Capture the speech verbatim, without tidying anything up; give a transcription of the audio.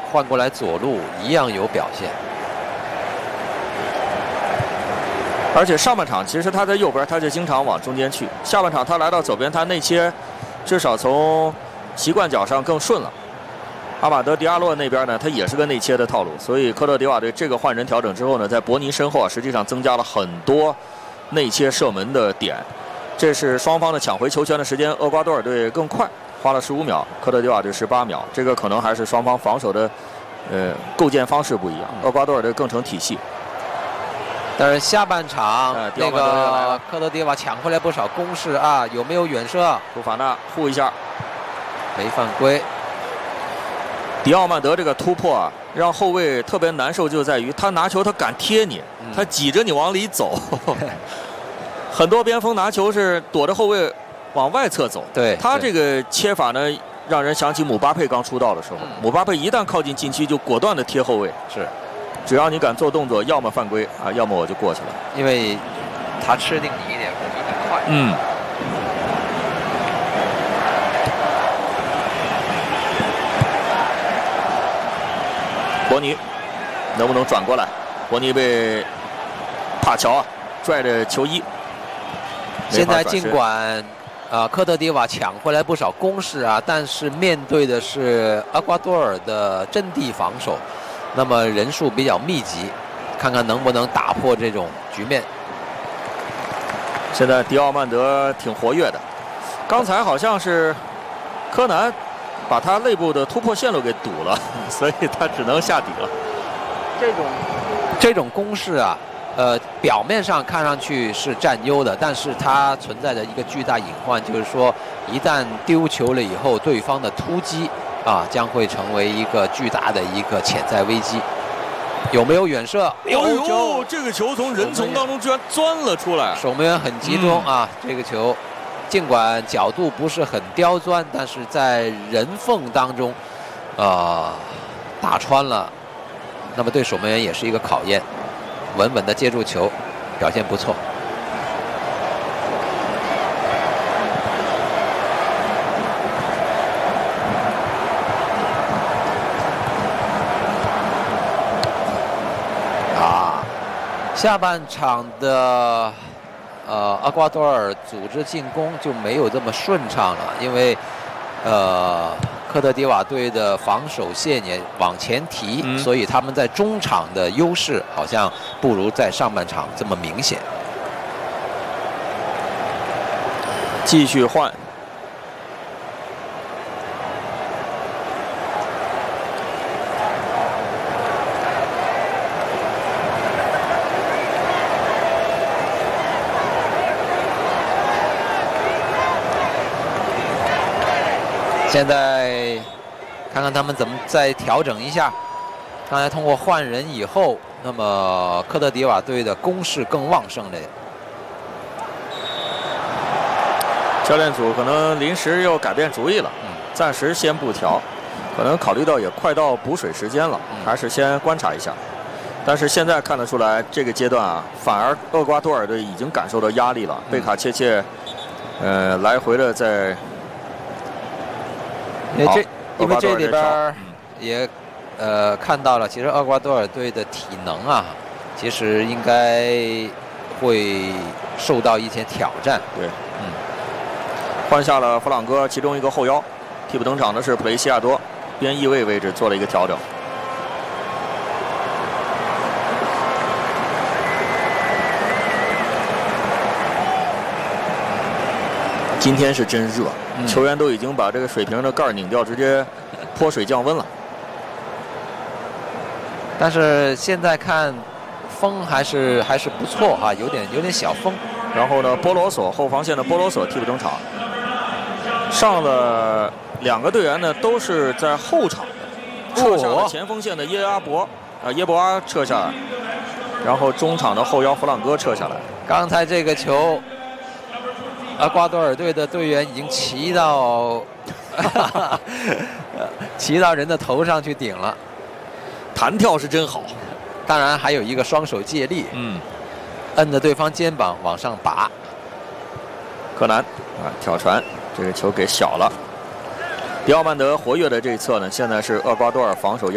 换过来左路一样有表现。 而且上半场其实他在右边，他就经常往中间去；下半场他来到左边，他内切至少从习惯脚上更顺了。阿马德·迪亚洛那边呢，他也是个内切的套路，所以科特迪瓦队这个换人调整之后呢，在伯尼身后啊，实际上增加了很多内切射门的点。这是双方的抢回球权的时间，厄瓜多尔队更快，花了十五秒，科特迪瓦队十八秒。这个可能还是双方防守的呃构建方式不一样，厄瓜多尔队更成体系。 但是下半场、 呃、 那个科特迪瓦抢回来不少攻势啊，有没有远射？ 图法纳护一下， 没犯规。 迪奥曼德这个突破啊，让后卫特别难受，就在于他拿球他敢贴你，他挤着你往里走。很多边锋拿球是躲着后卫往外侧走， 对他这个切法呢，让人想起姆巴佩刚出道的时候。嗯、姆巴佩一旦靠近禁区，就果断的贴后卫。 是， 只要你敢做动作，要么犯规啊，要么我就过去了。 因为他吃定你一点，比你快。 嗯。伯尼能不能转过来？伯尼被帕乔啊拽着球衣。 现在尽管啊、呃、科特迪瓦抢回来不少攻势啊，但是面对的是厄瓜多尔的阵地防守，那么人数比较密集，看看能不能打破这种局面。 现在迪奥曼德挺活跃的，刚才好像是柯南把他内部的突破线路给堵了，所以他只能下底了。 这种这种攻势啊，呃，表面上看上去是占优的，但是它存在着一个巨大隐患，就是说一旦丢球了以后，对方的突击啊将会成为一个巨大的一个潜在危机。有没有远射？ 有球，这个球从人丛当中居然钻了出来。 守门员很集中啊，嗯、这个球。尽管角度不是很刁钻，但是在人缝当中，呃，打穿了，那么对守门员也是一个考验。稳稳的接住球，表现不错。啊，下半场的。呃，厄瓜多尔组织进攻就没有这么顺畅了，因为呃，科特迪瓦队的防守线也往前提，嗯、所以他们在中场的优势好像不如在上半场这么明显。 继续换。 现在看看他们怎么再调整一下。刚才通过换人以后，那么科特迪瓦队的攻势更旺盛了。 教练组可能临时又改变主意了，嗯，暂时先不调，可能考虑到也快到补水时间了，嗯、还是先观察一下。但是现在看得出来，这个阶段啊，反而厄瓜多尔队已经感受到压力了。嗯、贝卡切切，呃，来回的在。 因为这，因为这里边也呃看到了，其实厄瓜多尔队的体能啊，其实应该会受到一些挑战。 对，嗯，换下了弗朗哥其中一个后腰，替补登场的是普雷西亚多，边翼位位置做了一个调整。今天是真热。球员都已经把这个水瓶的盖拧掉，直接泼水降温了。 但是现在看风还是还是不错哈、啊，有点有点小风。 然后呢，波罗索后防线的波罗索替补登场，上了两个队员呢都是在后场的，撤下了前锋线的耶阿伯啊耶伯阿撤下来，然后中场的后腰弗朗哥撤下来。 刚才这个球。厄瓜多尔队的队员已经骑到骑到人的头上去顶了， 弹跳是真好。 当然还有一个双手借力， 嗯， 摁着对方肩膀往上拔。 柯南啊，挑传，这个球给小了。迪奥曼德活跃的这一侧呢，现在是厄瓜多尔防守压。